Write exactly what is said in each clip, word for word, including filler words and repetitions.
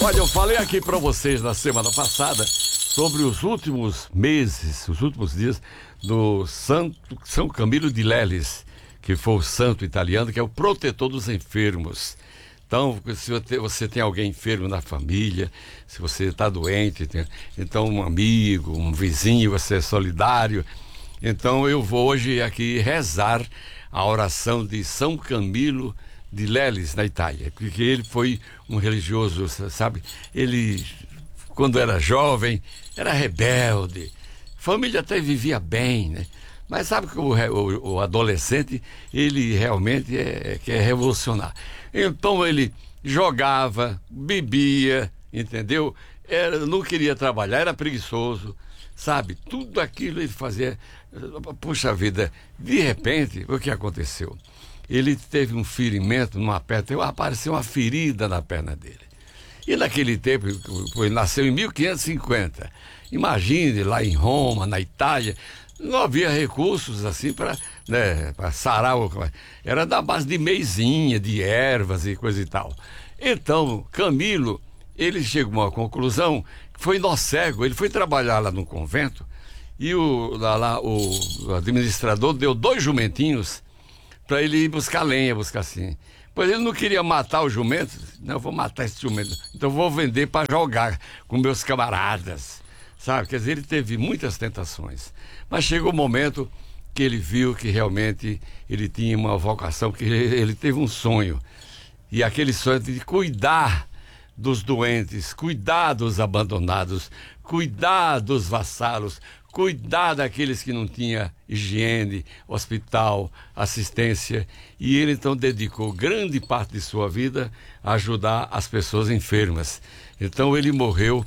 Olha, eu falei aqui para vocês na semana passada sobre os últimos meses, os últimos dias do Santo São Camilo de Leles, que foi o santo italiano, que é o protetor dos enfermos. Então, se você tem alguém enfermo na família, se você está doente, tem, então um amigo, um vizinho, você é solidário. Então eu vou hoje aqui rezar a oração de São Camilo de Leles, na Itália, porque ele foi um religioso, sabe? Ele, quando era jovem, era rebelde, família até vivia bem, né? Mas sabe que o, o, o adolescente, ele realmente é, quer revolucionar. Então ele jogava, bebia, entendeu? Era, não queria trabalhar, era preguiçoso, sabe? Tudo aquilo ele fazia. Puxa vida, de repente, o que aconteceu? Ele teve um ferimento numa perna, apareceu uma ferida na perna dele. E naquele tempo, ele nasceu em mil quinhentos e cinquenta. Imagine, lá em Roma, na Itália, não havia recursos assim para, né, para sarar. O... Era da base de meizinha, de ervas e coisa e tal. Então, Camilo, ele chegou a uma conclusão, foi nó cego, ele foi trabalhar lá no convento e o, lá, lá, o administrador deu dois jumentinhos para ele ir buscar lenha, buscar assim. Pois ele não queria matar o jumento. Não, eu vou matar esse jumento. Então eu vou vender para jogar com meus camaradas. Sabe? Quer dizer, ele teve muitas tentações. Mas chegou o momento que ele viu que realmente ele tinha uma vocação, que ele teve um sonho. E aquele sonho de cuidar dos doentes, cuidar dos abandonados, cuidar dos vassalos, cuidar daqueles que não tinham higiene, hospital, assistência. E ele então dedicou grande parte de sua vida a ajudar as pessoas enfermas. Então ele morreu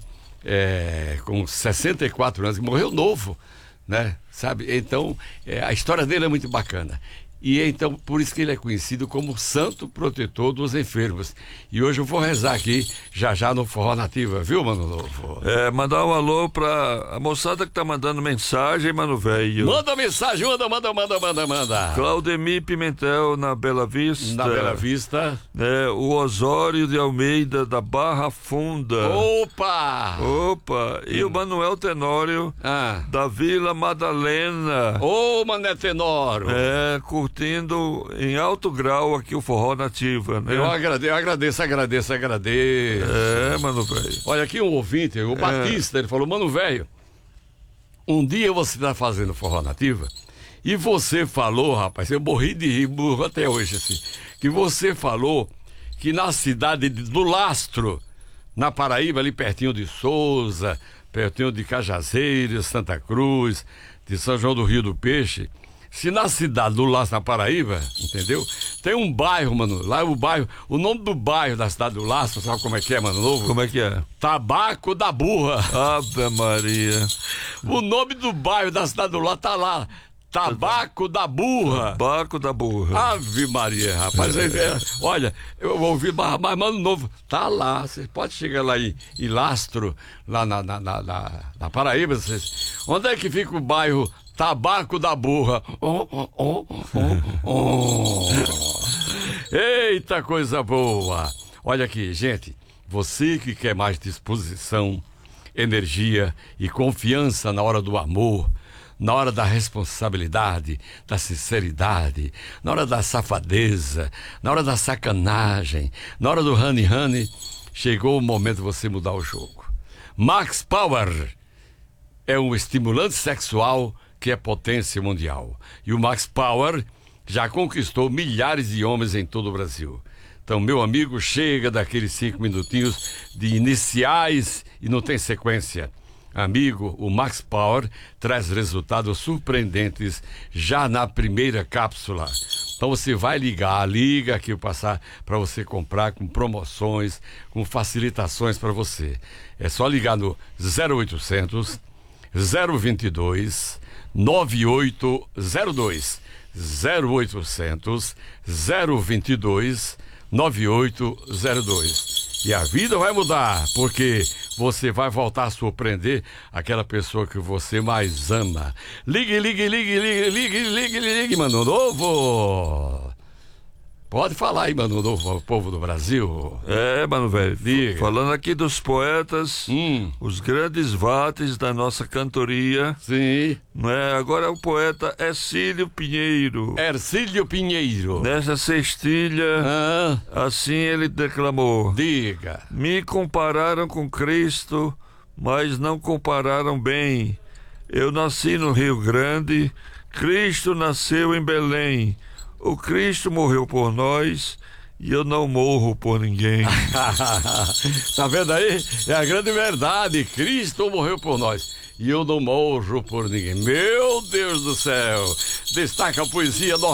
é, com sessenta e quatro anos, morreu novo, né? Sabe? Então é, a história dele é muito bacana. E então, por isso que ele é conhecido como Santo Protetor dos Enfermos. E hoje eu vou rezar aqui, já já no Forró Nativa, viu, Mano Novo? É, mandar um alô pra a moçada que tá mandando mensagem, Mano Velho. Manda mensagem, manda, manda, manda, manda, manda. Claudemir Pimentel, na Bela Vista. Na Bela Vista. É, o Osório de Almeida, da Barra Funda. Opa! Opa! E hum. o Manuel Tenório, ah. da Vila Madalena. Ô, Mané Tenório! É, curtindo em alto grau aqui o Forró Nativa, né? Eu agradeço, eu agradeço, agradeço, agradeço. É, Mano Velho. Olha, aqui um ouvinte, o Batista, é. ele falou: Mano Velho, um dia você está fazendo Forró Nativa e você falou, rapaz, eu morri de rir até hoje, assim, que você falou que na cidade do Lastro, na Paraíba, ali pertinho de Souza, pertinho de Cajazeiras, Santa Cruz, de São João do Rio do Peixe, se na cidade do Lastro, na Paraíba, entendeu? Tem um bairro, mano, lá é o bairro, o nome do bairro da cidade do Lastro, sabe como é que é, Mano Novo? Como é que é? Tabaco da Burra. Ave Maria. O nome do bairro da cidade do Lastro tá lá, Tabaco da Burra. Tabaco da Burra. Ave Maria, rapaz. É. É, olha, eu ouvi, mas, mas Mano Novo, tá lá, você pode chegar lá em, em Lastro, lá na, na, na, na, na Paraíba, vocês, onde é que fica o bairro Tabaco da Burra? Oh, oh, oh, oh, oh. Eita, coisa boa. Olha aqui, gente, você que quer mais disposição, energia e confiança na hora do amor, na hora da responsabilidade, da sinceridade, na hora da safadeza, na hora da sacanagem, na hora do honey honey, chegou o momento de você mudar o jogo. Max Power é um estimulante sexual que é potência mundial. E o Max Power já conquistou milhares de homens em todo o Brasil. Então, meu amigo, chega daqueles cinco minutinhos de iniciais e não tem sequência. Amigo, o Max Power traz resultados surpreendentes já na primeira cápsula. Então você vai ligar, liga aqui eu passar para você comprar com promoções, com facilitações para você. É só ligar no zero oitocentos, zero vinte e dois, nove oito zero dois. zero oitocentos, zero vinte e dois, nove oito zero dois. E a vida vai mudar, porque você vai voltar a surpreender aquela pessoa que você mais ama. Ligue, ligue, ligue, ligue, ligue, ligue, ligue, Mano Novo. Pode falar aí, mano, do povo do Brasil. É, mano, velho. Diga. Falando aqui dos poetas, Hum, os grandes vates da nossa cantoria, sim. não é? Agora o poeta Ercílio Pinheiro. Ercílio Pinheiro. Nessa cestilha, Ah, assim ele declamou: diga. Me compararam com Cristo, mas não compararam bem. Eu nasci no Rio Grande, Cristo nasceu em Belém. O Cristo morreu por nós e eu não morro por ninguém. Tá vendo aí? É a grande verdade. Cristo morreu por nós e eu não morro por ninguém. Meu Deus do céu. Destaca a poesia